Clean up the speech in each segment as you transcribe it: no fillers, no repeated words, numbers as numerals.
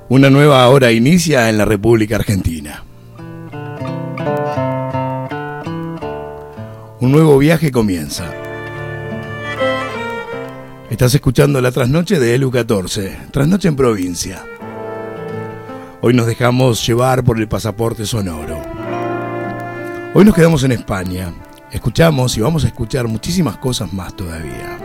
Una nueva hora inicia en la República Argentina. Un nuevo viaje comienza. Estás escuchando la trasnoche de LU14, trasnoche en provincia. Hoy nos dejamos llevar por el pasaporte sonoro. Hoy nos quedamos en España. Escuchamos y vamos a escuchar muchísimas cosas más todavía.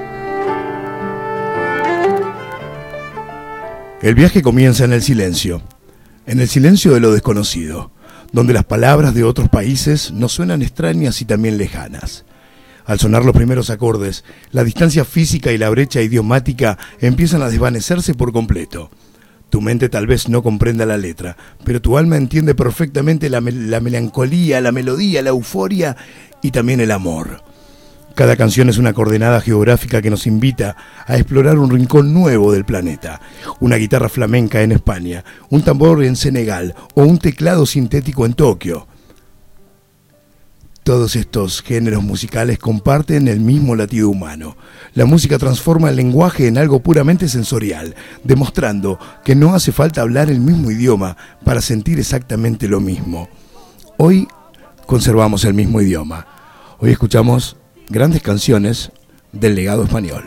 El viaje comienza en el silencio de lo desconocido, donde las palabras de otros países nos suenan extrañas y también lejanas. Al sonar los primeros acordes, la distancia física y la brecha idiomática empiezan a desvanecerse por completo. Tu mente tal vez no comprenda la letra, pero tu alma entiende perfectamente la melancolía, la melodía, la euforia y también el amor. Cada canción es una coordenada geográfica que nos invita a explorar un rincón nuevo del planeta. Una guitarra flamenca en España, un tambor en Senegal o un teclado sintético en Tokio. Todos estos géneros musicales comparten el mismo latido humano. La música transforma el lenguaje en algo puramente sensorial, demostrando que no hace falta hablar el mismo idioma para sentir exactamente lo mismo. Hoy conservamos el mismo idioma. Hoy escuchamos grandes canciones del legado español.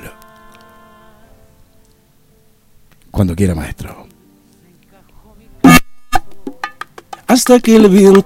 Cuando quiera, maestro. Hasta que el viento